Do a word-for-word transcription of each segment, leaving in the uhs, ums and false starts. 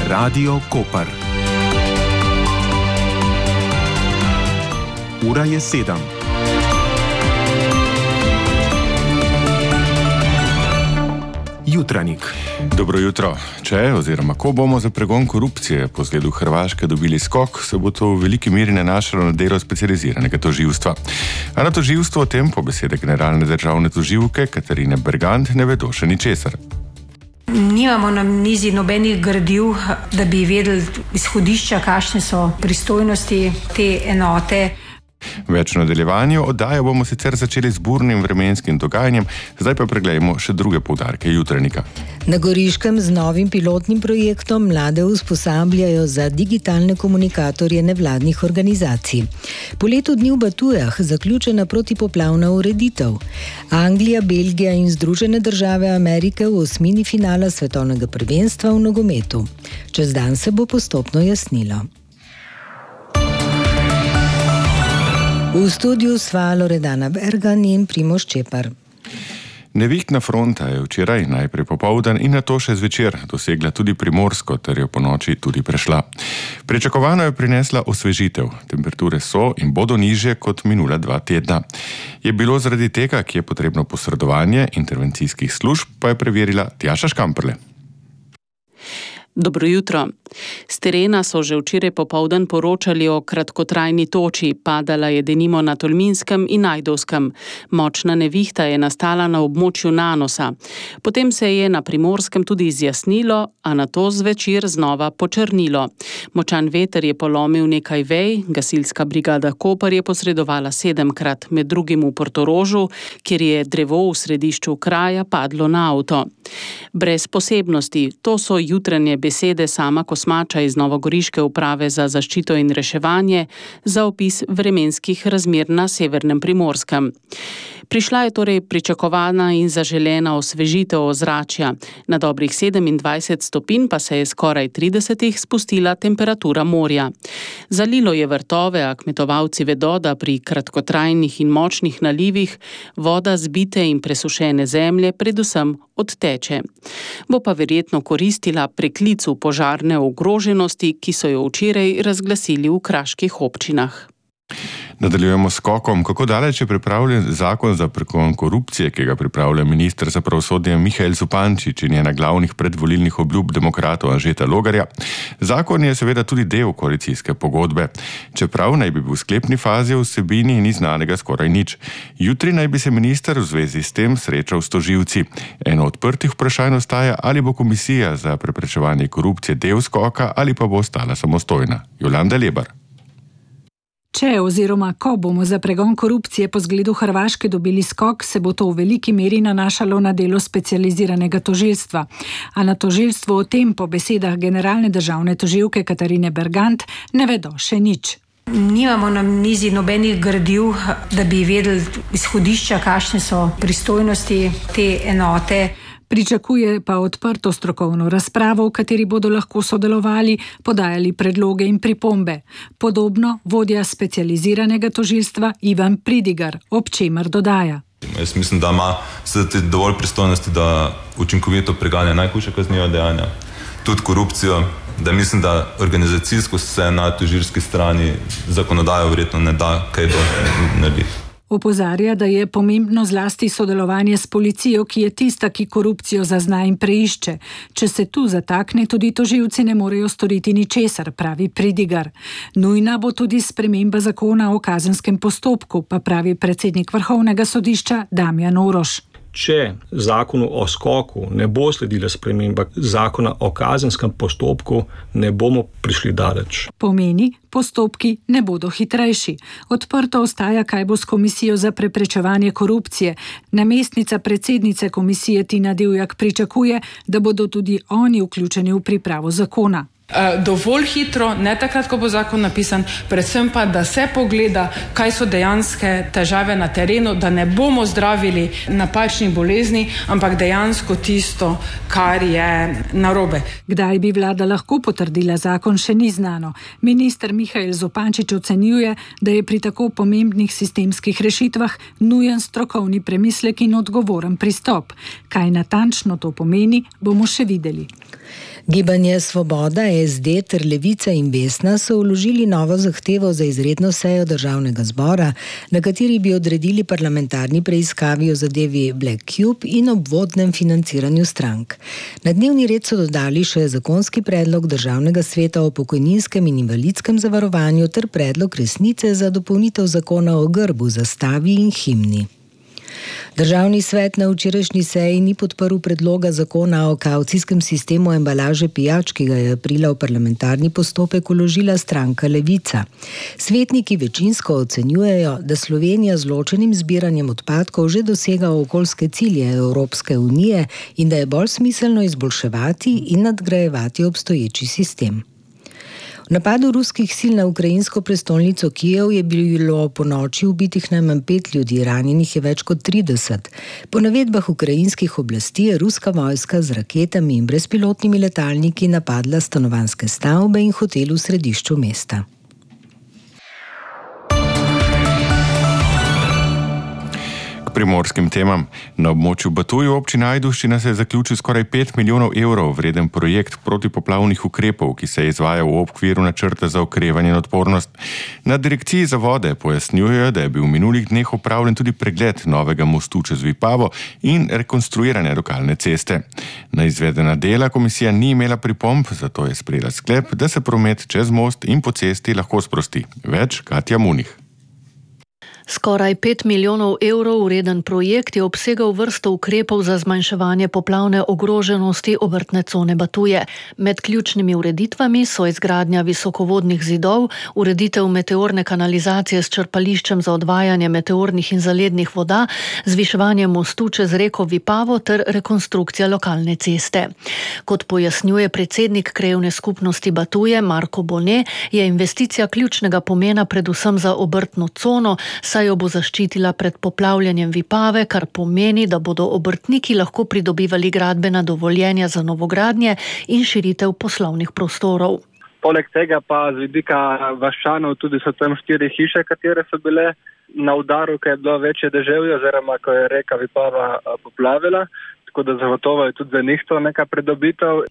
Radio Koper. Ura je sedem. Jutranjik. Dobro jutro. Če oziroma ko bomo za pregon korupcije po zgledu Hrvaške dobili skok, se bo to v veliki meri nanašalo na delo specializiranega tožilstva. A na tožilstvo o tem po besede generalne državne tožilke Katarine Bergant ne vedo še ničesar. Nimamo na mizi nobenih gradiv, da bi vedeli izhodišča, kakšne so pristojnosti te enote. Več v nadaljevanju oddajo bomo sicer začeli z burnim vremenskim dogajanjem, zdaj pa pregledajmo še druge poudarke jutranjika. Na Goriškem z novim pilotnim projektom mlade usposabljajo za digitalne komunikatorje nevladnih organizacij. Po letu dni v Batujah zaključena protipoplavna ureditev. Anglija, Belgija in Združene države Amerike v osmini finala svetovnega prvenstva v nogometu. Čez dan se bo postopno jasnilo. V studiu sva Loredana Bergan in Primož Čepar. Nevihtna fronta je včeraj najprej popoldan in nato še zvečer dosegla tudi Primorsko, ter jo po noči tudi prešla. Pričakovano je prinesla osvežitev. Temperature so in bodo nižje kot minula dva tedna. Je bilo zaradi tega, ki je potrebno posredovanje intervencijskih služb, pa je preverila Tjaša Škamperle. Dobro jutro. S terena so že včeraj popoldan poročali o kratkotrajni toči, padala je denimo na Tolminskem in Ajdovskem. Močna nevihta je nastala na območju Nanosa. Potem se je na Primorskem tudi izjasnilo, a nato zvečer znova počrnilo. Močan veter je polomil nekaj vej, gasilska brigada Koper je posredovala sedemkrat, med drugim v Portorožu, kjer je drevo v središču kraja padlo na avto. Brez posebnosti, to so jutranje besede sama Kosmača iz novogoriške uprave za zaščito in reševanje za opis vremenskih razmer na severnem Primorskem. Prišla je torej pričakovana in zaželena osvežitev ozračja. Na dobrih sedemindvajset stopinj pa se je skoraj tridesetih spustila temperatura morja. Zalilo je vrtove, a kmetovalci vedo, da pri kratkotrajnih in močnih nalivih voda zbite in presušene zemlje predvsem odteče. Bo pa verjetno koristila preklicu požarne ogroženosti, ki so jo včeraj razglasili v kraških občinah. Nadaljujemo s skokom. Kako daleč je pripravljen zakon za pregon korupcije, ki ga pripravlja minister za pravosodje Mihael Zupančič in ena glavnih predvolilnih obljub demokratov Anžeta Logarja? Zakon je seveda tudi del koalicijske pogodbe. Čeprav naj bi bil v sklepni fazi v vsebini, ni znanega skoraj nič. Jutri naj bi se minister v zvezi s tem srečal s tožilci. Eno odprtih vprašanj ostaja, ali bo komisija za preprečevanje korupcije del skoka ali pa bo ostala samostojna. Jolanda Lebar. Če oziroma ko bomo za pregon korupcije po zgledu Hrvaške dobili skok, se bo to v veliki meri nanašalo na delo specializiranega tožilstva. A na tožilstvu o tem po besedah generalne državne tožilke Katarine Bergant ne vedo še nič. Nimamo na mizi nobenih gradiv, da bi vedeli izhodišča, kakšne so pristojnosti te enote. Pričakuje pa odprto strokovno razpravo, v kateri bodo lahko sodelovali, podajali predloge in pripombe. Podobno vodja specializiranega tožilstva Ivan Pridigar, ob čemer dodaja. Jaz mislim, da ima sedaj dovolj pristojnosti, da učinkovito preganja najhujša kazniva dejanja, tudi korupcijo, da mislim, da organizacijsko se na tožilski strani zakonodajo verjetno ne da kaj do narediti. Opozarja, da je pomembno zlasti sodelovanje s policijo, ki je tista, ki korupcijo zazna in preišče. Če se tu zatakne, tudi tožilci ne morejo storiti ničesar, pravi Pridigar. Nujna bo tudi sprememba zakona o kazenskem postopku, pa pravi predsednik Vrhovnega sodišča Damjan Oroš. Če zakonu o skoku ne bo sledila sprememba zakona o kazenskem postopku, ne bomo prišli daleč. Pomeni, postopki ne bodo hitrejši. Odprto ostaja, kaj bo s komisijo za preprečevanje korupcije. Namestnica predsednice komisije Tina Divjak pričakuje, da bodo tudi oni vključeni v pripravo zakona. Dovolj hitro, ne takrat, ko bo zakon napisan, predvsem pa, da se pogleda, kaj so dejanske težave na terenu, da ne bomo zdravili napačnih bolezni, ampak dejansko tisto, kar je narobe. Kdaj bi vlada lahko potrdila zakon, še ni znano. Minister Mihael Zupančič ocenjuje, da je pri tako pomembnih sistemskih rešitvah nujen strokovni premislek in odgovoren pristop. Kaj natančno to pomeni, bomo še videli. Gibanje Svoboda, S D ter Levica in Vesna so vložili novo zahtevo za izredno sejo Državnega zbora, na kateri bi odredili parlamentarni preiskavi o zadevi Black Cube in obvodnem financiranju strank. Na dnevni red so dodali še zakonski predlog Državnega sveta o pokojninskem in invalidskem zavarovanju ter predlog resnice za dopolnitev zakona o grbu, zastavi in himni. Državni svet na včerajšnji seji ni podprl predloga zakona o kavcijskem sistemu embalaže pijač, ki ga je aprila v parlamentarni postopek vložila stranka Levica. Svetniki večinsko ocenjujejo, da Slovenija z ločenim zbiranjem odpadkov že dosega okoljske cilje Evropske unije in da je bolj smiselno izboljševati in nadgrajevati obstoječi sistem. V napadu ruskih sil na ukrajinsko prestolnico Kijev je bilo po noči ubitih najmanj pet ljudi, ranjenih je več kot trideset. Po navedbah ukrajinskih oblasti je ruska vojska z raketami in brezpilotnimi letalniki napadla stanovanjske stavbe in hotel v središču mesta. Primorskim temam. Na območju Batuja občina Ajdovščina se je zaključil skoraj pet milijonov evrov vreden projekt protipoplavnih ukrepov, ki se izvaja v okviru načrta za okrevanje in odpornost. Na direkciji za vode pojasnjujejo, da je bil v minulih dneh opravljen tudi pregled novega mostu čez Vipavo in rekonstruirane lokalne ceste. Na izvedena dela komisija ni imela pripomb, zato je sprejela sklep, da se promet čez most in po cesti lahko sprosti. Več Katja Munih. Skoraj pet milijonov evrov vreden projekt je obsegal vrsto ukrepov za zmanjševanje poplavne ogroženosti obrtne cone Batuje. Med ključnimi ureditvami so izgradnja visokovodnih zidov, ureditev meteorne kanalizacije s črpališčem za odvajanje meteornih in zalednih voda, zviševanje mostu čez reko Vipavo ter rekonstrukcija lokalne ceste. Kot pojasnjuje predsednik krajevne skupnosti Batuje Marko Bone, je investicija ključnega pomena predvsem za obrtno cono, saj jo bo zaščitila pred poplavljanjem Vipave, kar pomeni, da bodo obrtniki lahko pridobivali gradbena dovoljenja za novogradnje in širitev poslovnih prostorov. Poleg tega pa z vidika vaščanov tudi so tam štiri hiše, katere so bile na udaru, ko je bilo večje deževje, oziroma ko je reka Vipava poplavila, tako da zagotovo je tudi za njih to neka pridobitev.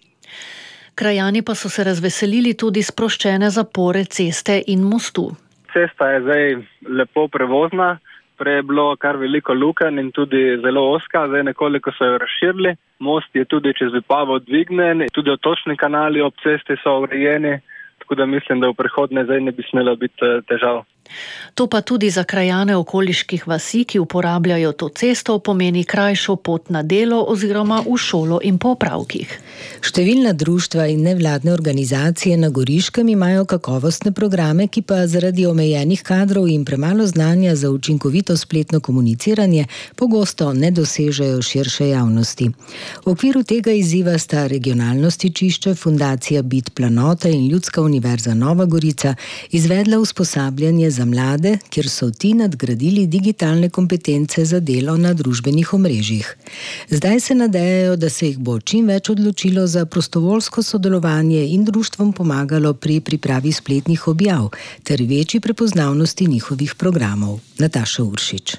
Krajani pa so se razveselili tudi sproščene zapore ceste in mostu. Cesta je zdaj lepo prevozna, prej je bilo kar veliko lukenj in tudi zelo ozka, zdaj nekoliko so jo razširili. Most je tudi čez Vipavo dvignjen, tudi otočni kanali ob cesti so urejeni, tako da mislim, da v prihodnje zdaj ne bi smelo biti težav. To pa tudi za krajane okoliških vasi, ki uporabljajo to cesto, pomeni krajšo pot na delo oziroma v šolo in po opravkih. Številna društva in nevladne organizacije na Goriškem imajo kakovostne programe, ki pa zaradi omejenih kadrov in premalo znanja za učinkovito spletno komuniciranje pogosto ne dosežejo širše javnosti. V okviru tega izziva sta Regionalno stičišče, Fundacija Bit Planota in Ljudska univerza Nova Gorica izvedla usposabljanje za mlade, kjer so ti nadgradili digitalne kompetence za delo na družbenih omrežjih. Zdaj se nadejajo, da se jih bo čim več odločilo za prostovoljsko sodelovanje in društvom pomagalo pri pripravi spletnih objav ter večji prepoznavnosti njihovih programov. Nataša Uršič.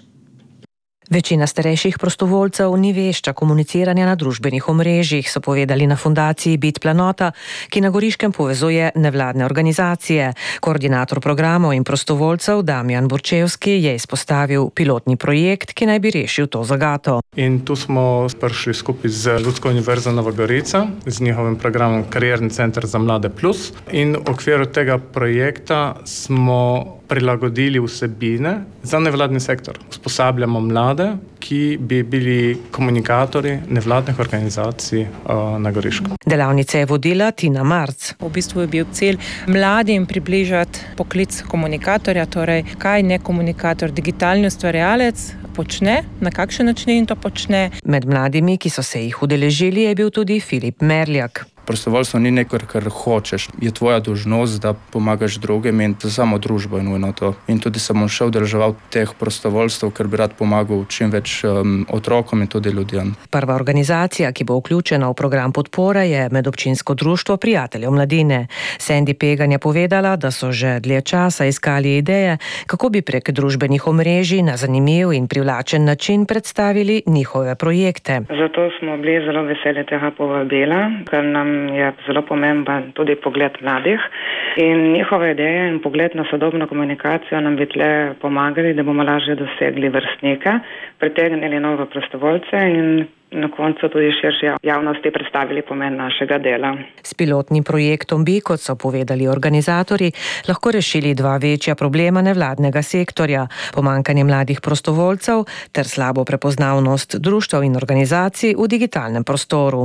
Večina starejših prostovoljcev ni vešča komuniciranja na družbenih omrežjih, so povedali na fundaciji Bit Planota, ki na Goriškem povezuje nevladne organizacije. Koordinator programov in prostovoljcev Damjan Borčevski je izpostavil pilotni projekt, ki naj bi rešil to zagato. In tu smo prišli skupaj z Ljudsko univerzo Nova Gorica, z njihovim programom Karierni center za mlade plus. In v okviru tega projekta smo prilagodili vsebine za nevladni sektor. Usposabljamo mlade, ki bi bili komunikatorji nevladnih organizacij uh, na Goriškem. Delavnice je vodila Tina Marc. V bistvu je bil cilj mladim približati poklic komunikatorja, torej kaj nekomunikator, digitalni ustvarjalec počne, na kakšen način to počne. Med mladimi, ki so se jih udeležili, je bil tudi Filip Merljak. Prostovoljstvo ni nekaj, kar hočeš. Je tvoja dolžnost, da pomagaš drugim in samo družbo je nujno to. In tudi sem šel udeleževal teh prostovoljstv, ker bi rad pomagal čim več um, otrokom in tudi ljudem. Prva organizacija, ki bo vključena v program podpore, je Medobčinsko društvo prijateljev mladine. Sandy Pegan je povedala, da so že dlje časa iskali ideje, kako bi prek družbenih omrežij na zanimiv in privlačen način predstavili njihove projekte. Zato smo bili zelo veseli tega povabila, ker nam je zelo pomemben tudi pogled mladih in njihove ideje in pogled na sodobno komunikacijo nam bi tle pomagali, da bomo lažje dosegli vrstnike, pritegnili nove prostovoljce in na koncu tudi širši javnosti predstavili pomen našega dela. S pilotnim projektom bi, kot so povedali organizatorji, lahko rešili dva večja problema nevladnega sektorja, pomanjkanje mladih prostovoljcev ter slabo prepoznavnost društev in organizacij v digitalnem prostoru.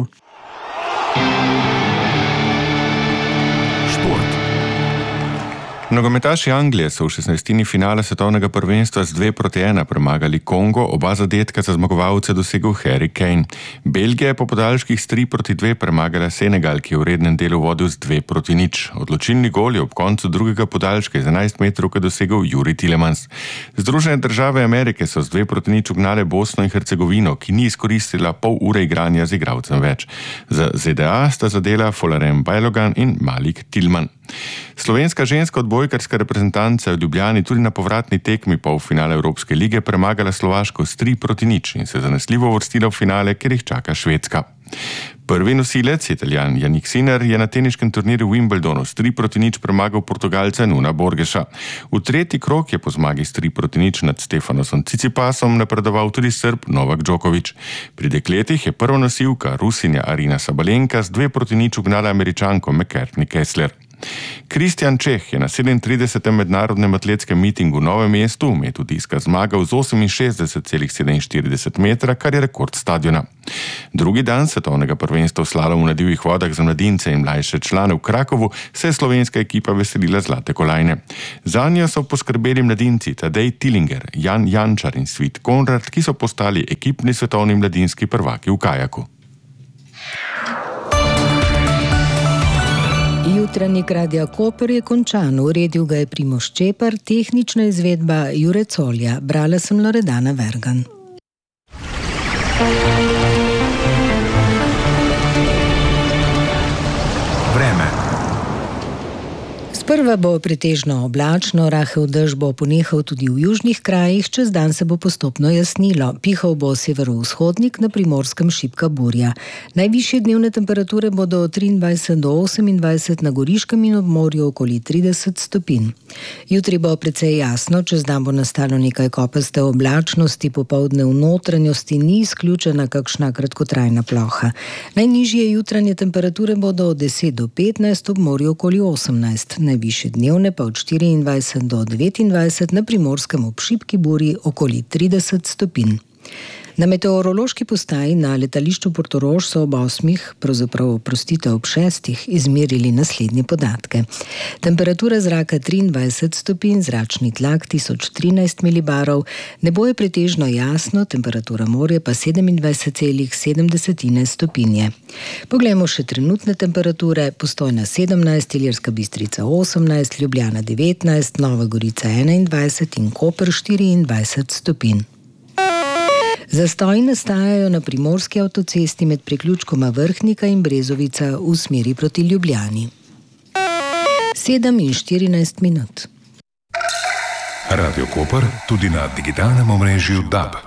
Nogometaši Anglije so v šestnajstini finala svetovnega prvenstva z dve proti ena premagali Kongo, oba zadetka za zmagovalce dosegel Harry Kane. Belgija je po podaljških s tri proti dve premagala Senegal, ki je v rednem delu vodil z dve proti nič. Odločilni gol je ob koncu drugega podaljška iz enajst metrovke dosegel Juri Tillemans. Združene države Amerike so z dve proti nič ugnale Bosno in Hercegovino, ki ni izkoristila pol ure igranja z igralcem več. Za Z D A sta zadela Folarem Bajlogan in Malik Tilman. Slovenska ženska odbojkarska reprezentanca v Ljubljani tudi na povratni tekmi polfinale Evropske lige premagala Slovaško s tri proti nič in se zanesljivo uvrstila v finale, kjer jih čaka Švedska. Prvi nosilec, Italijan Jannik Sinner, je na teniškem turnirju v Wimbledonu s tri proti nič premagal Portugalca Nuna Borgeša. V tretji krog je po zmagi s tri proti nič nad Stefanosom Cicipasom napredoval tudi Srb Novak Djokovic. Pri dekletih je prva nosilka Rusinja Arina Sabalenka z dve proti nič ugnala Američanko McCartney Kessler. Kristjan Čeh je na sedemintridesetem mednarodnem atletskem mitingu v Novem mestu v metu diska zmagal z oseminšestdeset celih sedeminštirideset metra, kar je rekord stadiona. Drugi dan svetovnega prvenstva v slalomu na divjih vodah za mladince in mlajše člane v Krakovu se je slovenska ekipa veselila zlate kolajne. Zanjo so poskrbeli mladinci Tadej Tillinger, Jan Jančar in Svit Konrad, ki so postali ekipni svetovni mladinski prvaki v kajaku. Jutranjik Radia Koper je končan, uredil ga je Primož Čepar, tehnična izvedba Jure Colja. Brala sem Loredana Vergan. Vreme. Sprva bo pretežno oblačno, rahel dež bo ponehal tudi v južnih krajih, čez dan se bo postopno jasnilo. Pihal bo severovzhodnik, na Primorskem šibka burja. Najvišje dnevne temperature bodo od triindvajset do osemindvajset, na Goriškem in ob morju okoli trideset stopinj. Jutri bo precej jasno, čez dan bo nastalo nekaj kopaste oblačnosti, popoldne v notranjosti ni izključena kakšna kratkotrajna ploha. Najnižje jutranje temperature bodo od deset do petnajst, ob morju okoli osemnajst. Najvišje dnevne pa od štiriindvajset do devetindvajset, na Primorskem ob šibki burji okoli trideset stopinj. Na meteorološki postaji na letališču Portorož so ob osmih, pravzaprav oprostite ob šestih, izmerili naslednje podatke. Temperatura zraka triindvajset stopinj, zračni tlak tisoč trinajst milibarov, nebo je pretežno jasno, temperatura morja pa sedemindvajset celih sedem stopinje. Poglejmo še trenutne temperature: Postojna sedemnajst, Ilirska Bistrica osemnajst, Ljubljana devetnajst, Nova Gorica enaindvajset in Koper štiriindvajset stopinj. Zastoji nastajajo na primorski avtocesti med priključkoma Vrhnika in Brezovica v smeri proti Ljubljani. sedem in štirinajst minut. Radio Koper tudi na digitalnem omrežju D A B.